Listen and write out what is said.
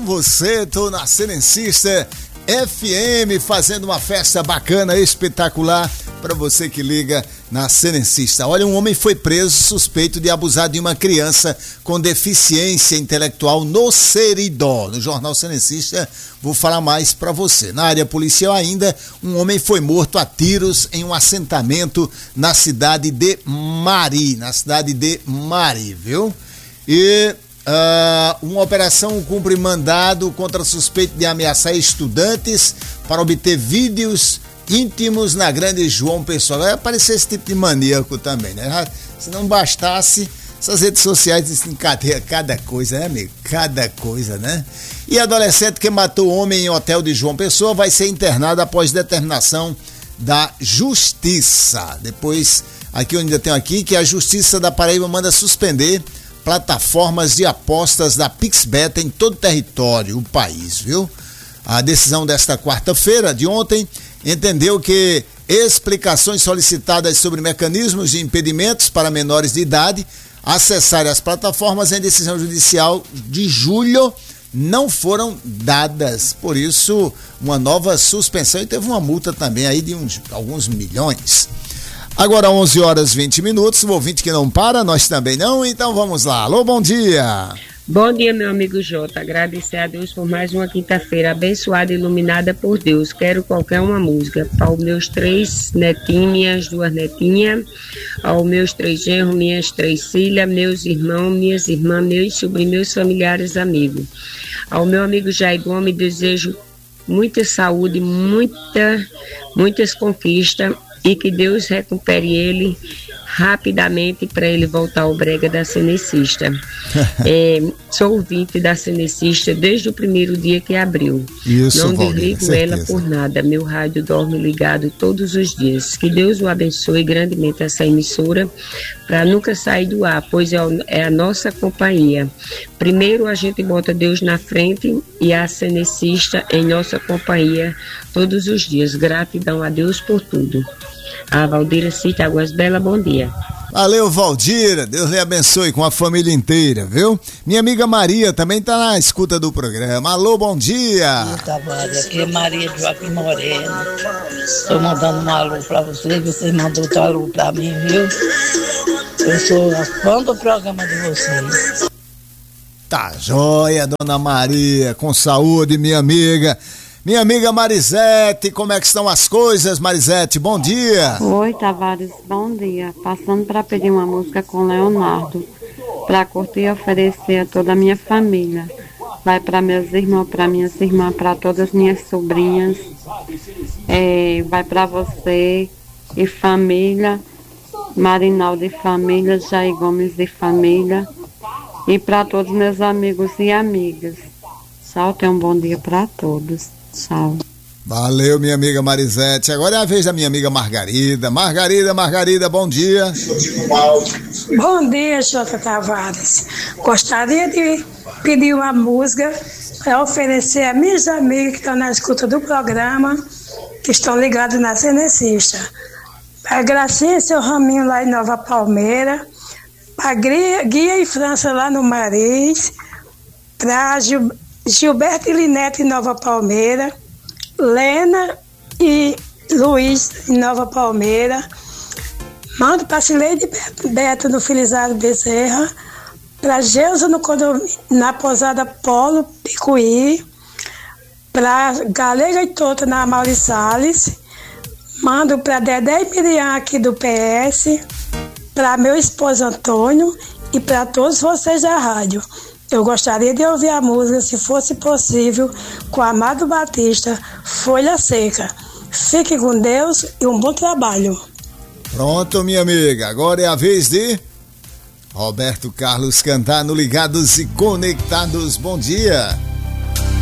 você, tô na Serencista FM fazendo uma festa bacana, espetacular para você que liga na Serencista. Olha, um homem foi preso suspeito de abusar de uma criança com deficiência intelectual no Seridó. No Jornal Serencista vou falar mais para você. Na área policial ainda, um homem foi morto a tiros em um assentamento na cidade de Mari, viu? E uma operação cumpre mandado contra suspeito de ameaçar estudantes para obter vídeos íntimos na Grande João Pessoa. Vai aparecer esse tipo de maníaco também, né? Se não bastasse, essas redes sociais desencadeiam cada coisa, né, amigo? Cada coisa, né? E adolescente que matou homem em hotel de João Pessoa vai ser internado após determinação da Justiça. Depois, aqui onde eu tenho aqui, que a Justiça da Paraíba manda suspender plataformas de apostas da PixBet em todo o território, o país, viu? A decisão desta quarta-feira, de ontem, entendeu que explicações solicitadas sobre mecanismos de impedimentos para menores de idade acessarem as plataformas em decisão judicial de julho não foram dadas. Por isso, uma nova suspensão e teve uma multa também aí de alguns milhões. Agora 11 horas 20 minutos, o ouvinte que não para, nós também não, então vamos lá. Alô, bom dia. Bom dia, meu amigo Jota. Agradecer a Deus por mais uma quinta-feira abençoada e iluminada por Deus. Quero qualquer uma música para os meus 3 netinhos, minhas 2 netinhas, aos meus 3 genros, minhas 3 filhas, meus irmãos, minhas irmãs, meus sobrinhos, meus familiares, amigos. Ao meu amigo Jair Gomes, desejo muita saúde, muitas conquistas e que Deus recupere ele rapidamente para ele voltar ao brega da Serecista. Sou ouvinte da Serecista desde o primeiro dia que abriu. Isso, não Valdir, desligo ela por nada. Meu rádio dorme ligado todos os dias. Que Deus o abençoe grandemente essa emissora para nunca sair do ar, pois é a nossa companhia. Primeiro a gente bota Deus na frente e a Serecista em nossa companhia todos os dias. Gratidão a Deus por tudo. A Valdira Cita Águas Belas, bom dia. Valeu, Valdira, Deus lhe abençoe com a família inteira, viu? Minha amiga Maria também tá na escuta do programa. Alô, bom dia. Aqui é Maria Joaquim Moreno. Estou mandando um alô pra você mandou outro alô pra mim, viu? Eu sou a fã do programa de vocês. Tá joia, dona Maria, com saúde, minha amiga. Minha amiga Marisete, como é que estão as coisas, Marisete? Bom dia. Oi, Tavares, bom dia. Passando para pedir uma música com Leonardo, para curtir e oferecer a toda a minha família. Vai para meus irmãos, para minhas irmãs, para todas as minhas sobrinhas. Vai para você e família, Marinaldo e família, Jair Gomes e família. E para todos meus amigos e amigas. Tchau, tenha um bom dia para todos. Tchau. Valeu, minha amiga Marisete. Agora é a vez da minha amiga Margarida. Margarida, bom dia. Bom dia, Jota Tavares. Gostaria de pedir uma música para oferecer a minhas amigas que estão na escuta do programa, que estão ligados na Serecista. A Gracinha e seu Raminho lá em Nova Palmeira, a Guia e França lá no Maris, para Gilberto e Linete em Nova Palmeira, Lena e Luiz em Nova Palmeira. Mando para Cileide Beto no Felizardo Bezerra, para Geusa na Pousada Polo Picuí, para Galega e Tota na Amaury Salles. Mando para Dedé e Miriam aqui do PS, para meu esposo Antônio e para todos vocês da rádio. Eu gostaria de ouvir a música, se fosse possível, com Amado Batista, Folha Seca. Fique com Deus e um bom trabalho. Pronto, minha amiga. Agora é a vez de Roberto Carlos cantar no Ligados e Conectados. Bom dia.